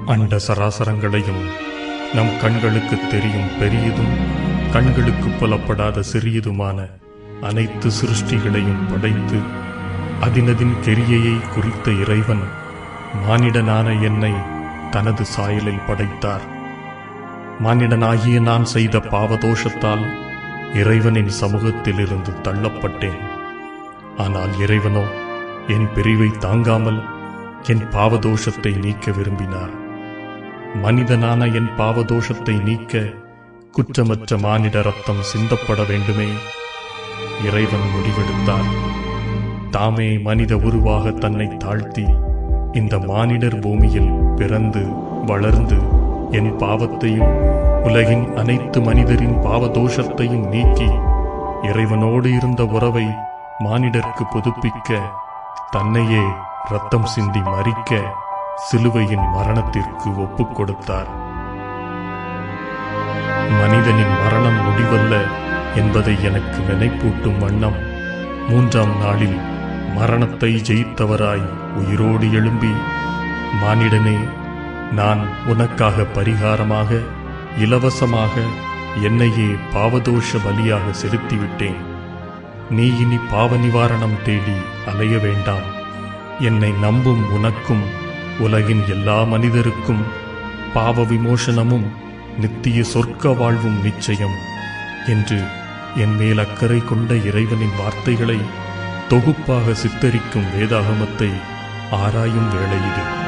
அண்ட சராசரங்களையும் நம் கண்களுக்கு தெரியும் பெரியதும் கண்களுக்கு புலப்படாத சிறியதுமான அனைத்து சிருஷ்டிகளையும் படைத்து அதினதின் கிரியையை குறித்த இறைவன் மானிடனான என்னை தனது சாயலில் படைத்தார். மானிடனாகிய நான் செய்த பாவதோஷத்தால் இறைவனின் சமூகத்திலிருந்து தள்ளப்பட்டேன். ஆனால் இறைவனோ என் பிரிவை தாங்காமல் என் பாவதோஷத்தை நீக்க விரும்பினார். மனிதனான என் பாவதோஷத்தை நீக்க குற்றமற்ற மானிட ரத்தம் சிந்தப்பட வேண்டுமே. இறைவன் முடிவெடுத்தார். தாமே மனித உருவாக தன்னை தாழ்த்தி இந்த மானிடர் பூமியில் பிறந்து வளர்ந்து என் பாவத்தையும் உலகின் அனைத்து மனிதரின் பாவதோஷத்தையும் நீக்கி இறைவனோடு இருந்த உறவை மானிடர்க்கு புதுப்பிக்க தன்னையே இரத்தம் சிந்தி மரிக்க சிலுவையின் மரணத்திற்கு ஒப்புக் கொடுத்தார். மனிதனின் மரணம் முடிவல்ல என்பதை எனக்கு நினைப்பூட்டும் வண்ணம் 3ஆம் நாளில் மரணத்தை ஜெயித்தவராய் உயிரோடு எழும்பி, மானிடனே, நான் உனக்காக பரிகாரமாக இலவசமாக என்னையே பாவதோஷ பலியாக செலுத்திவிட்டேன். நீ இனி பாவ நிவாரணம் தேடி அலைய வேண்டாம். என்னை நம்பும் உனக்கும் உலகின் எல்லா மனிதருக்கும் பாவ விமோசனமும் நித்திய சொர்க்க வாழ்வும் நிச்சயம் என்று என் மேல் அக்கறை கொண்ட இறைவனின் வார்த்தைகளை தொகுப்பாக சித்தரிக்கும் வேதாகமத்தை ஆராயும் வேளை இது.